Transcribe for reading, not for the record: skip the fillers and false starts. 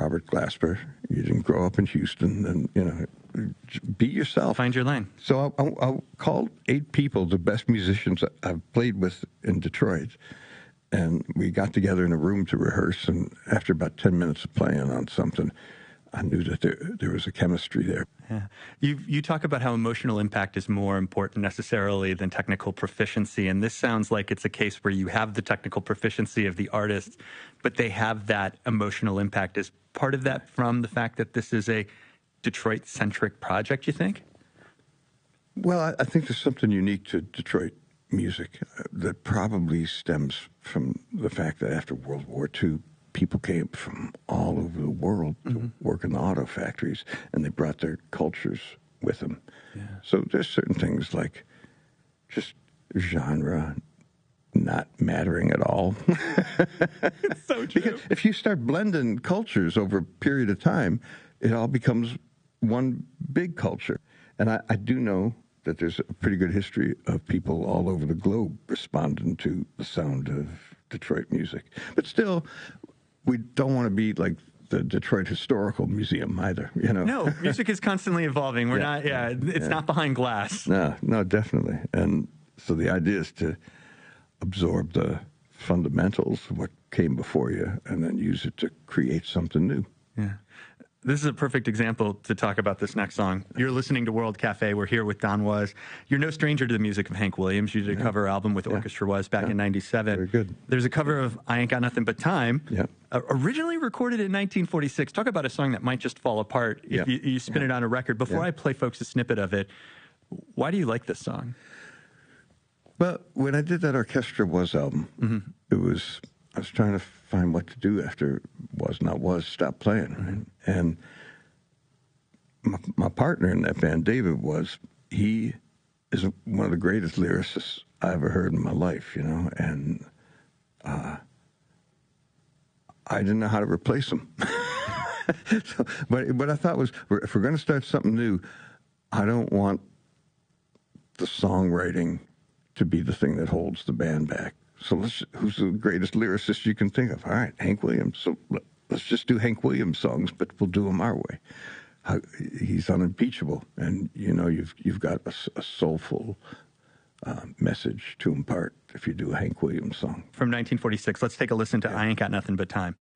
Robert Glasper. You didn't grow up in Houston, and be yourself. Find your lane. So I'll call 8 people, the best musicians I've played with in Detroit, and we got together in a room to rehearse. And after about 10 minutes of playing on something, I knew that there was a chemistry there. Yeah. You talk about how emotional impact is more important necessarily than technical proficiency, and this sounds like it's a case where you have the technical proficiency of the artist, but they have that emotional impact. Is part of that from the fact that this is a Detroit-centric project, you think? Well, I think there's something unique to Detroit music that probably stems from the fact that after World War II, people came from all over the world to work in the auto factories, and they brought their cultures with them. Yeah. So there's certain things like just genre not mattering at all. It's so true. Because if you start blending cultures over a period of time, it all becomes one big culture. And I do know that there's a pretty good history of people all over the globe responding to the sound of Detroit music. But still, we don't want to be like the Detroit Historical Museum either, No, music is constantly evolving. We're not, it's not behind glass. No, definitely. And so the idea is to absorb the fundamentals, what came before you, and then use it to create something new. Yeah. This is a perfect example to talk about this next song. You're listening to World Cafe. We're here with Don Was. You're no stranger to the music of Hank Williams. You did a cover album with Orchestra Was back in '97. Very good. There's a cover of I Ain't Got Nothing But Time, originally recorded in 1946. Talk about a song that might just fall apart if you spin it on a record. Before I play folks a snippet of it, why do you like this song? Well, when I did that Orchestra Was album, I was trying to find what to do after Was Not Was stopped playing. Right? And my partner in that band, David, he is one of the greatest lyricists I ever heard in my life, and I didn't know how to replace him. But what I thought was, if we're going to start something new, I don't want the songwriting to be the thing that holds the band back. So who's the greatest lyricist you can think of? All right, Hank Williams. So let's just do Hank Williams songs, but we'll do them our way. He's unimpeachable, and you've got a soulful message to impart if you do a Hank Williams song. From 1946, let's take a listen to I Ain't Got Nothing But Time.